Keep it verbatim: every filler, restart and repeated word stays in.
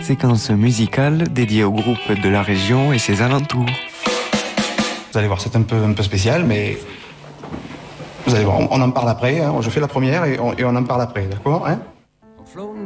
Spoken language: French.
séquence musicale dédiée au groupe de la région et ses alentours. Vous allez voir, c'est un peu, un peu spécial, mais vous allez voir, on, on en parle après. Hein. Je fais la première et on, et on en parle après, d'accord, hein?